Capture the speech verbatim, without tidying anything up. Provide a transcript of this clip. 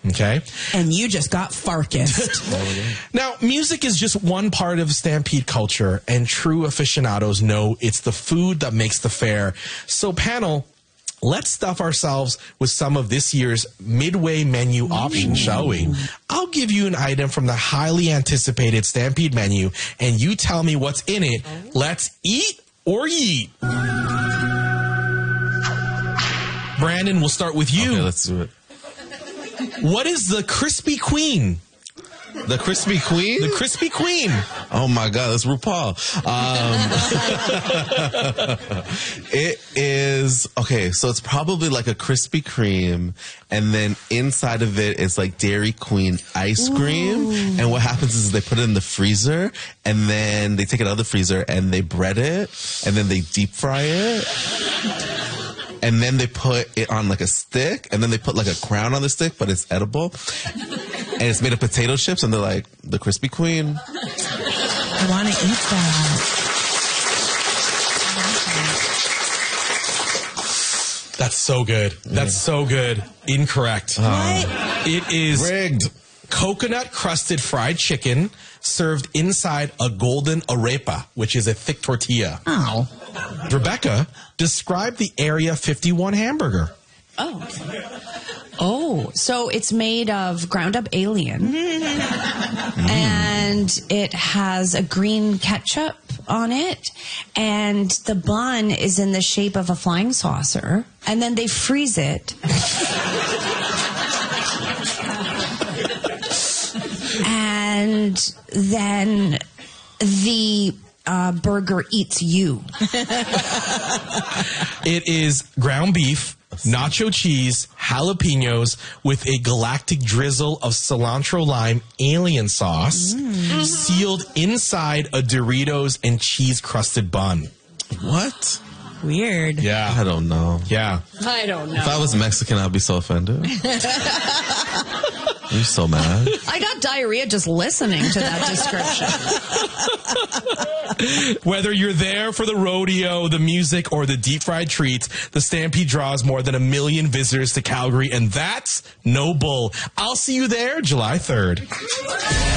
Okay. And you just got farked. Now, music is just one part of Stampede culture, and true aficionados know it's the food that makes the fair. So, panel, let's stuff ourselves with some of this year's midway menu options, shall we? I'll give you an item from the highly anticipated Stampede menu, and you tell me what's in it. Let's eat or yeet. Brandon, we'll start with you. Okay, let's do it. What is the Crispy Queen? The Crispy Queen? The Crispy Queen. Oh my God, that's RuPaul. Um, it is, okay, so it's probably like a Krispy Kreme, and then inside of it is like Dairy Queen ice cream. Ooh. And what happens is they put it in the freezer, and then they take it out of the freezer, and they bread it, and then they deep fry it. And then they put it on like a stick, and then they put like a crown on the stick, but it's edible. And it's made of potato chips, and they're like, the Krispy Queen. I want to eat that. That's so good. That's yeah. so good. Incorrect. What? It is rigged. Coconut crusted fried chicken served inside a golden arepa, which is a thick tortilla. Oh. Rebecca, describe the Area fifty-one hamburger. Oh. Oh, so it's made of ground up alien. Mm. And it has a green ketchup on it. And the bun is in the shape of a flying saucer. And then they freeze it. And then the uh, burger eats you. It is ground beef, nacho cheese, jalapenos with a galactic drizzle of cilantro lime alien sauce, mm. sealed inside a Doritos and cheese crusted bun. What? Weird. Yeah. I don't know. Yeah. I don't know. If I was Mexican, I'd be so offended. I'm so mad. I got diarrhea just listening to that description. Whether you're there for the rodeo, the music, or the deep fried treats, the Stampede draws more than a million visitors to Calgary, and that's no bull. I'll see you there July third.